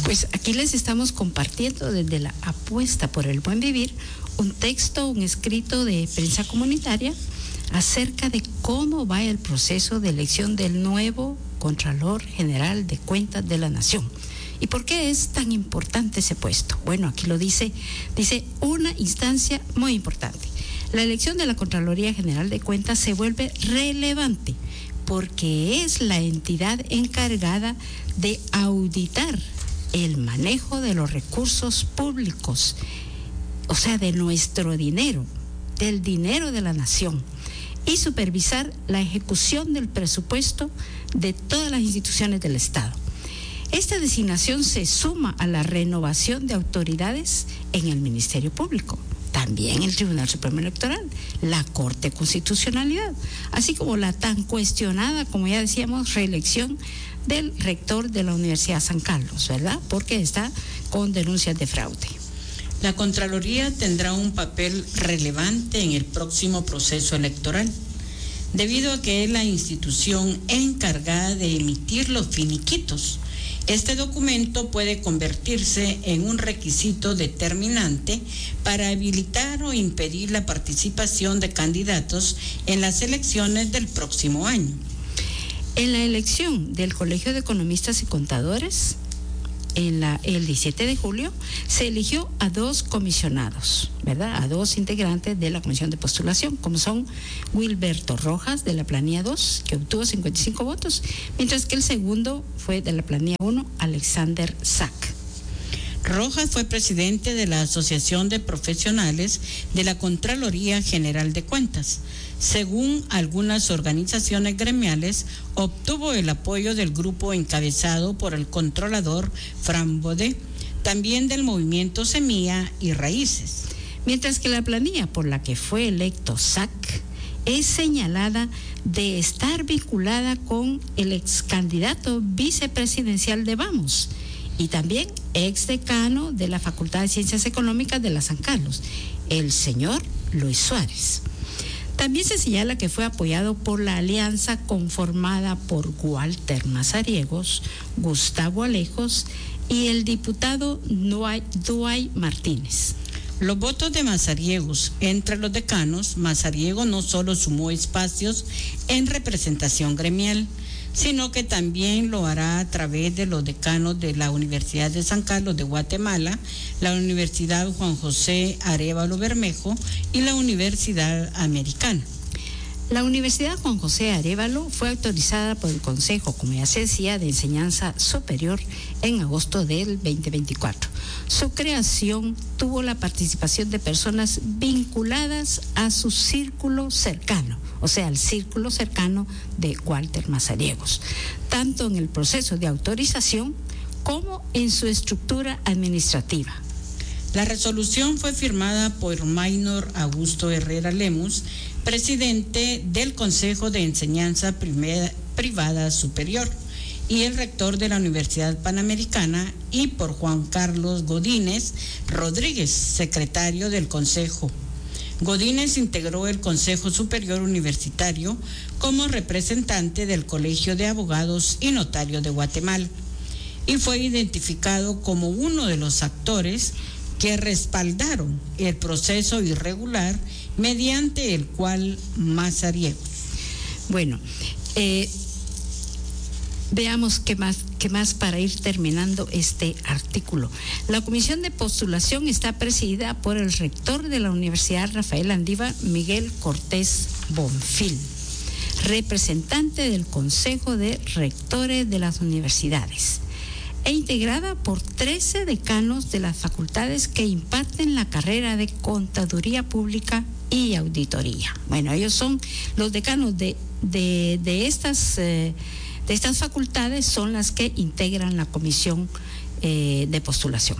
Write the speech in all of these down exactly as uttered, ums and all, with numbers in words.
Pues aquí les estamos compartiendo desde la apuesta por el buen vivir un texto, un escrito de prensa comunitaria acerca de cómo va el proceso de elección del nuevo Contralor General de Cuentas de la Nación. ¿Y por qué es tan importante ese puesto? Bueno, aquí lo dice, dice una instancia muy importante. La elección de la Contraloría General de Cuentas se vuelve relevante porque es la entidad encargada de auditar el manejo de los recursos públicos, o sea, de nuestro dinero, del dinero de la nación, y supervisar la ejecución del presupuesto de todas las instituciones del Estado. Esta designación se suma a la renovación de autoridades en el Ministerio Público, también el Tribunal Supremo Electoral, la Corte de Constitucionalidad, así como la tan cuestionada, como ya decíamos, reelección del rector de la Universidad San Carlos, ¿verdad? Porque está con denuncias de fraude. La Contraloría tendrá un papel relevante en el próximo proceso electoral, debido a que es la institución encargada de emitir los finiquitos. Este documento puede convertirse en un requisito determinante para habilitar o impedir la participación de candidatos en las elecciones del próximo año. En la elección del Colegio de Economistas y Contadores, en la, el diecisiete de julio, se eligió a dos comisionados, ¿verdad? A dos integrantes de la comisión de postulación, como son Wilberto Rojas, de la planilla dos, que obtuvo cincuenta y cinco votos, mientras que el segundo fue de la planilla uno, Alexander Sack. Rojas fue presidente de la Asociación de Profesionales de la Contraloría General de Cuentas. Según algunas organizaciones gremiales, obtuvo el apoyo del grupo encabezado por el controlador Fran Bodé, también del movimiento Semilla y Raíces. Mientras que la planilla por la que fue electo Sack es señalada de estar vinculada con el ex candidato vicepresidencial de Vamos y también ex decano de la Facultad de Ciencias Económicas de la San Carlos, el señor Luis Suárez. También se señala que fue apoyado por la alianza conformada por Walter Mazariegos, Gustavo Alejos y el diputado Duay Martínez. Los votos de Mazariegos entre los decanos, Mazariegos no solo sumó espacios en representación gremial, sino que también lo hará a través de los decanos de la Universidad de San Carlos de Guatemala, la Universidad Juan José Arévalo Bermejo y la Universidad Americana. La Universidad Juan José Arévalo fue autorizada por el Consejo, como ya se decía, de Enseñanza Superior en agosto del veinte veinticuatro. Su creación tuvo la participación de personas vinculadas a su círculo cercano, o sea, al círculo cercano de Walter Mazariegos, tanto en el proceso de autorización como en su estructura administrativa. La resolución fue firmada por Maynor Augusto Herrera Lemus, presidente del Consejo de Enseñanza Privada Superior, y el rector de la Universidad Panamericana, y por Juan Carlos Godínez Rodríguez, secretario del Consejo. Godínez integró el Consejo Superior Universitario como representante del Colegio de Abogados y Notarios de Guatemala y fue identificado como uno de los actores que respaldaron el proceso irregular mediante el cual Mazariegos. Bueno, eh, veamos qué más, qué más para ir terminando este artículo. La comisión de postulación está presidida por el rector de la Universidad Rafael Andívar, Miguel Cortés Bonfil, representante del Consejo de Rectores de las Universidades, e integrada por trece decanos de las facultades que imparten la carrera de Contaduría Pública y Auditoría. Bueno, ellos son los decanos de, de, de, estas, eh, de estas facultades, son las que integran la comisión eh, de postulación.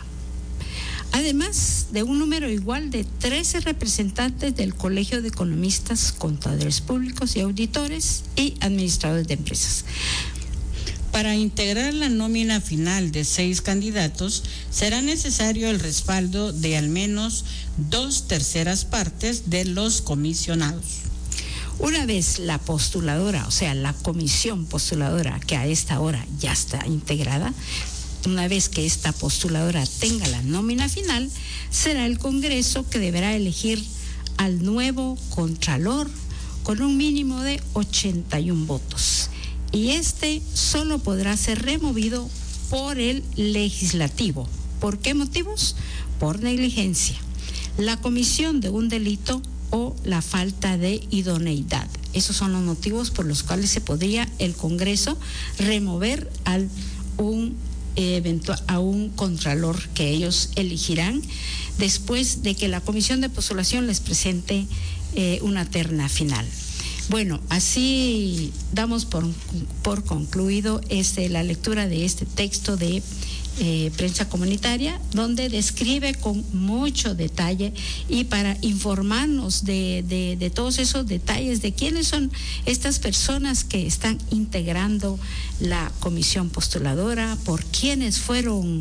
Además de un número igual de trece representantes del Colegio de Economistas, Contadores Públicos y Auditores y Administradores de Empresas. Para integrar la nómina final de seis candidatos, será necesario el respaldo de al menos dos terceras partes de los comisionados. Una vez la postuladora, o sea, la comisión postuladora, que a esta hora ya está integrada, una vez que esta postuladora tenga la nómina final, será el Congreso que deberá elegir al nuevo contralor con un mínimo de ochenta y un votos. Y este solo podrá ser removido por el legislativo. ¿Por qué motivos? Por negligencia, la comisión de un delito o la falta de idoneidad. Esos son los motivos por los cuales se podría el Congreso remover al un eventual a un contralor que ellos elegirán después de que la comisión de postulación les presente eh, una terna final. Bueno, así damos por, por concluido este, la lectura de este texto de eh, prensa comunitaria, donde describe con mucho detalle y para informarnos de, de, de todos esos detalles de quiénes son estas personas que están integrando la comisión postuladora, por quiénes fueron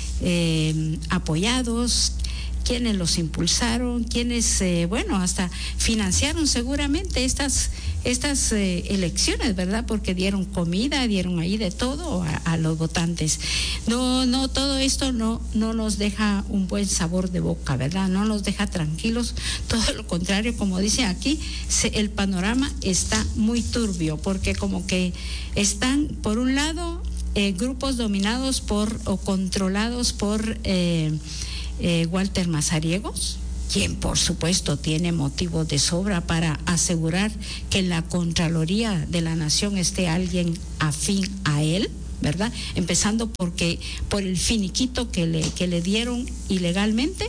eh, apoyados, quienes los impulsaron, quienes, eh, bueno, hasta financiaron seguramente estas, estas eh, elecciones, ¿verdad? Porque dieron comida, dieron ahí de todo a, a los votantes. No, no, todo esto no, no nos deja un buen sabor de boca, ¿verdad? No nos deja tranquilos, todo lo contrario, como dice aquí, se, el panorama está muy turbio, porque como que están, por un lado, eh, grupos dominados por o controlados por... Eh, Eh, Walter Mazariegos, quien por supuesto tiene motivos de sobra para asegurar que en la Contraloría de la Nación esté alguien afín a él, ¿verdad? Empezando porque por el finiquito que le, que le dieron ilegalmente,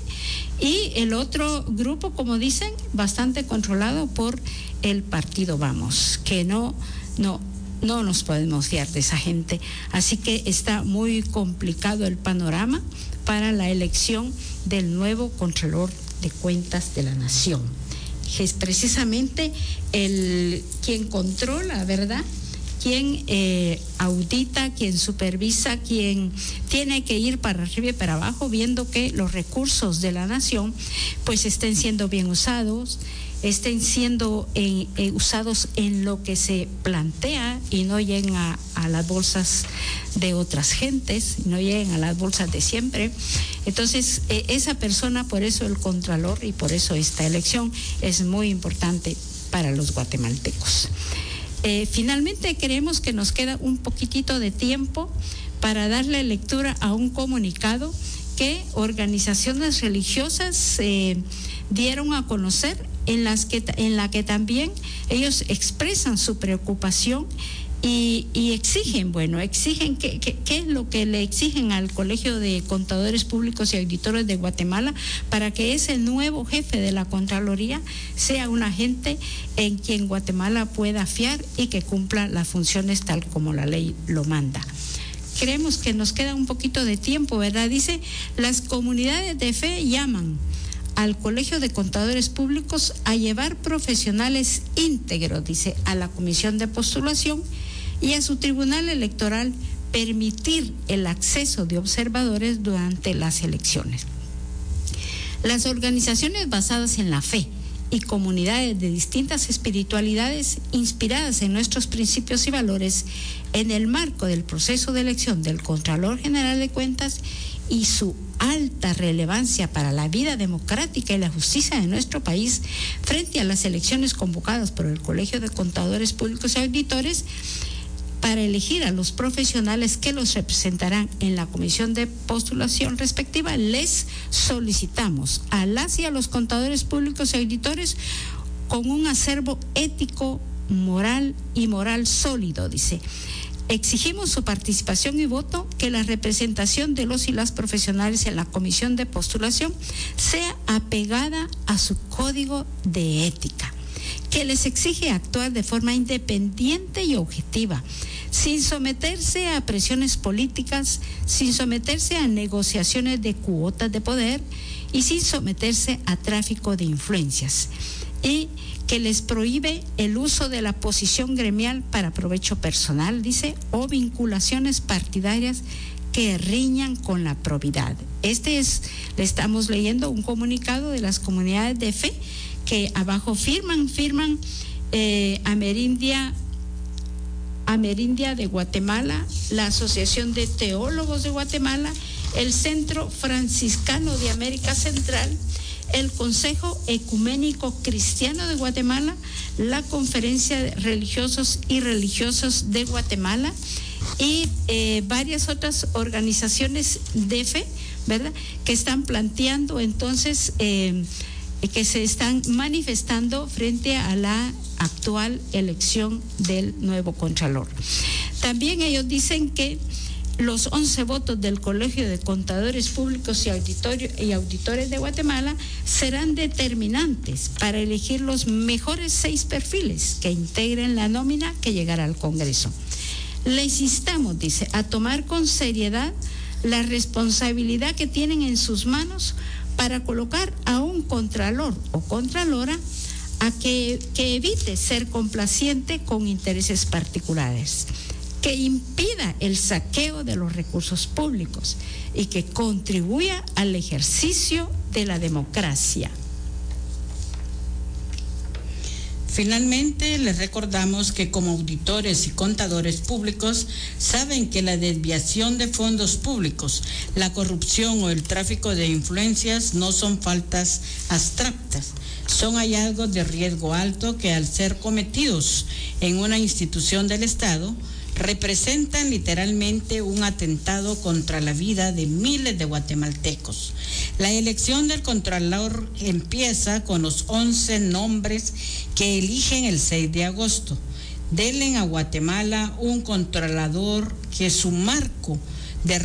y el otro grupo, como dicen, bastante controlado por el partido Vamos, que no, no, no nos podemos fiar de esa gente. Así que está muy complicado el panorama para la elección del nuevo Contralor de Cuentas de la Nación. Es precisamente el quien controla, ¿verdad? Quien eh, audita, quien supervisa, quien tiene que ir para arriba y para abajo viendo que los recursos de la nación pues estén siendo bien usados, estén siendo eh, eh, usados en lo que se plantea y no lleguen a, a las bolsas de otras gentes, no lleguen a las bolsas de siempre. Entonces, eh, esa persona, por eso el Contralor y por eso esta elección es muy importante para los guatemaltecos. Eh, finalmente, creemos que nos queda un poquitito de tiempo para darle lectura a un comunicado que organizaciones religiosas eh, dieron a conocer, en las que en la que también ellos expresan su preocupación y, y exigen, bueno, exigen que, que, qué es lo que le exigen al Colegio de Contadores Públicos y Auditores de Guatemala para que ese nuevo jefe de la Contraloría sea un agente en quien Guatemala pueda fiar y que cumpla las funciones tal como la ley lo manda. Creemos que nos queda un poquito de tiempo, ¿verdad? Dice, las comunidades de fe llaman al Colegio de Contadores Públicos a llevar profesionales íntegros, dice, a la comisión de postulación y a su tribunal electoral permitir el acceso de observadores durante las elecciones. Las organizaciones basadas en la fe y comunidades de distintas espiritualidades inspiradas en nuestros principios y valores en el marco del proceso de elección del Contralor General de Cuentas y su alta relevancia para la vida democrática y la justicia de nuestro país frente a las elecciones convocadas por el Colegio de Contadores Públicos y Auditores para elegir a los profesionales que los representarán en la comisión de postulación respectiva, les solicitamos a las y a los contadores públicos y auditores con un acervo ético, moral y moral sólido, dice. Exigimos su participación y voto, que la representación de los y las profesionales en la comisión de postulación sea apegada a su código de ética, que les exige actuar de forma independiente y objetiva, sin someterse a presiones políticas, sin someterse a negociaciones de cuotas de poder y sin someterse a tráfico de influencias, y que les prohíbe el uso de la posición gremial para provecho personal, dice, o vinculaciones partidarias que riñan con la probidad. Este es, le estamos leyendo un comunicado de las comunidades de fe que abajo firman, firman eh, Amerindia Amerindia de Guatemala, la Asociación de Teólogos de Guatemala, el Centro Franciscano de América Central, el Consejo Ecuménico Cristiano de Guatemala, la Conferencia de Religiosos y Religiosas de Guatemala y eh, varias otras organizaciones de fe, ¿verdad?, que están planteando entonces, eh, que se están manifestando frente a la actual elección del nuevo Contralor. También ellos dicen que los once votos del Colegio de Contadores Públicos y, y Auditores de Guatemala serán determinantes para elegir los mejores seis perfiles que integren la nómina que llegará al Congreso. Les instamos, dice, a tomar con seriedad la responsabilidad que tienen en sus manos para colocar a un contralor o contralora a que, que evite ser complaciente con intereses particulares, que impida el saqueo de los recursos públicos y que contribuya al ejercicio de la democracia. Finalmente, les recordamos que como auditores y contadores públicos saben que la desviación de fondos públicos, la corrupción o el tráfico de influencias no son faltas abstractas, son hallazgos de riesgo alto que al ser cometidos en una institución del Estado, representan literalmente un atentado contra la vida de miles de guatemaltecos. La elección del Contralor empieza con los once nombres que eligen el seis de agosto. Denle a Guatemala un controlador que su marco